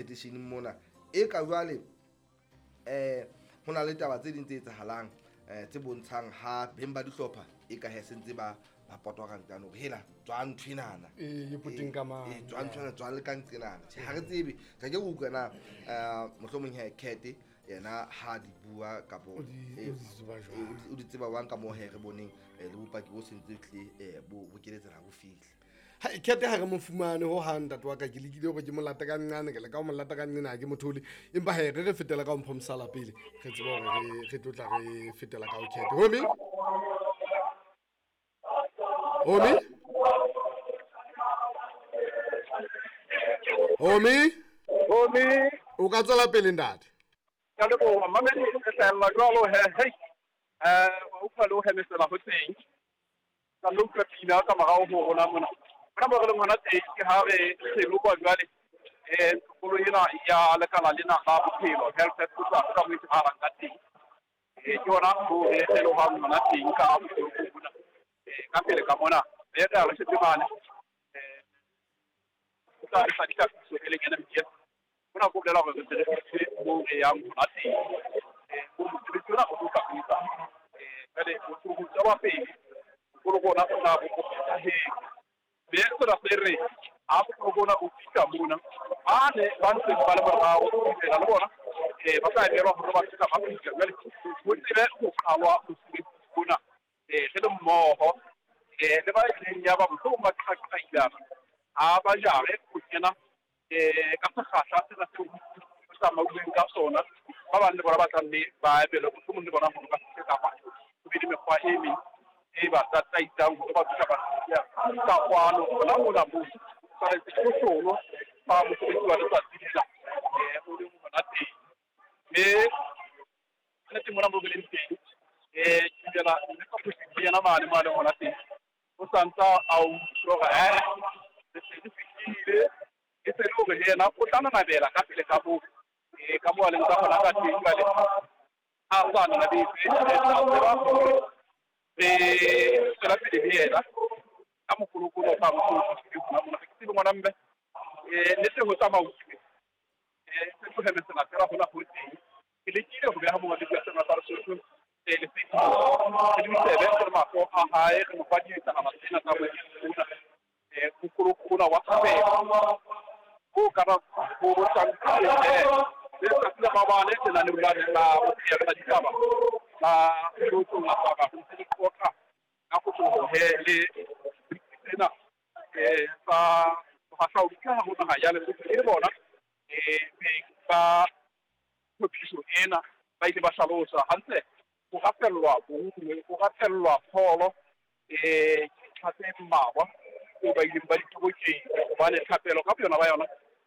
television mona e ka jwale ho na le taba tse ding tse etsahalang tse bontshang ha beng ba dihlopha e ka he sentse ba potwa ka ntano hela tswang thwinana e puting ka ma tswang thwinana tswang le ka nqinana ha re tsebe ka ke go kana mohlomong he Kete yena ha di bua ka bo o di tseba wang ka mo he re boneng le bopaki bo sentse tle bo keletsana go fihla ha Kete ha re mo fumane ho hang ntate wa ka ke lekile hore ke mo lata ka nngane ke le ka mo lata ka nngane ha ke mothole empa he re fetela ka mpho msala pele re tseba hore re tlotla re fetela ka o Kete Homi o ka tswela pele ntate ka le bo mamedi ke tsela jwalo he wa utlwa le ho hemesela ho teng ka lo ka pina ka morao ho rona mona ba re le ngwana teng ke ha re se lo kwa jwale kgolo ena ya lekala lena la bophelo health service ka mo itshara ka teng ke yona ho re lo ha ngwana teng ka bophelo bona ka pele ka mona be ka re se tebane ka sa di ka se le ngena mtse bona go blela go se le mo ya ngwana teng go se tsona go ka pisa le go tsawa pele go bona ona go ka he be se ra re a go bona o fika mona ane ba ntse ba le ba o fela le bona ba ka dira go ba tsaka ba fika le go tsile go kawa go se bona le mmoho le ba ile ya ba go ba tsaka a ba jare go tsena ka sekgahla se se sa mautleng ka sona ba ba le bona ba tlamme ba bele go mo le bona go ba se ka ba go di mekgwa e meng e ba tsa taitang go ba tsaka ba ya ka kwano la mola mo sa le tshono ba mo se wa tsa tsila o le mo na teng me le timo na mo beleng teng ke la le ka go ya na mane mo na teng o santsa au roga se fitile e se lo le na o tana na bela ka pele ka bo le ka gona ka teng ka le a ba na be se la pele yena ka mokolokolo ka mo ke bona mbe le se go tsa mautsi se go heme se na tera go la go teng ke le kile go be ha mo di ka tsena tsa so le se di se be ma ko a hae go ba di tsa ma tsena ka bona kukulukuna wasabe kana go tsanka le ka ba ba le tsena le bula la ya ka ditaba la go tsoga ba go se dikota ka go go le tsena sa ga sa o ka go na ya le se bona ba go phiso ena ba ile ba hlalosa hantle go gapellwa go gapellwa pholo tlhape mmawa o ba ile ba ditobokeng ba le tlhapelo ka yona ba yona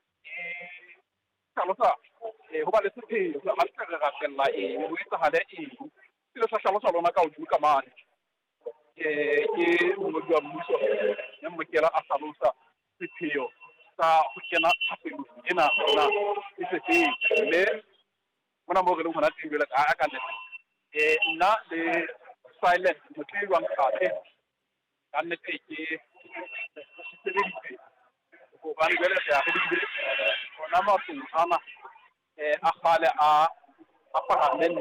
hlalosa ho ba le sepheo ha se re gapella ho etsahale se sa hlalosa lona ka hodimo ka mane ke mo jwa mmuso ya mmokela a hlalosa sepheo sa ho kena tlhapelo ena na se se le mona mo re le ngwana tibela ka ka nna le silent motho wa nkate ka nnete ke sebeditse go ba le ya go di ona mafung ana a khale a parliament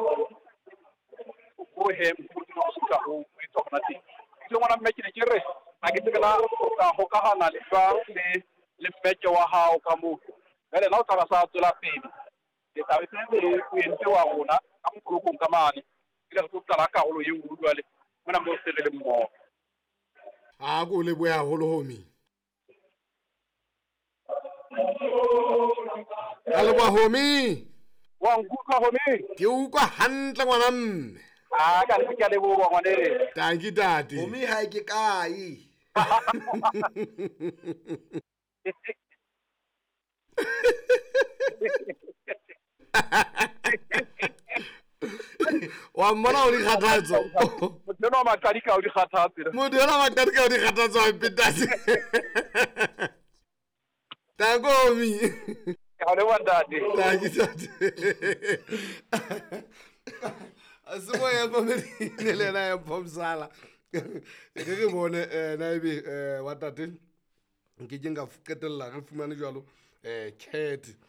go he mo ka go tsona teng ke ngwana mme ke re a ke tsela go ka hana le ba le petse wa hao ka mo le na o tla sa tsela pele ke tla be go ente wa rona ka mokolokong ka mane ile go tsala ka go ye o jwale mona mo se le mmo a go le boya holo homi Halo ba homi wa nkuka homi ke utlwa hantle ngwana mme a ka le le bo ngwane tanki tati homi ha ke kae wa mmona o di kgathatso modelo ma ka di ka o di kgathatso modelo ma ka di ka o di kgathatso a pitase tagomi ka le wandade tanki tati asimo ya pamele le na ya pomsala ke bone na ibe wa tate nke jenga fuketella re fumane jwalo Kate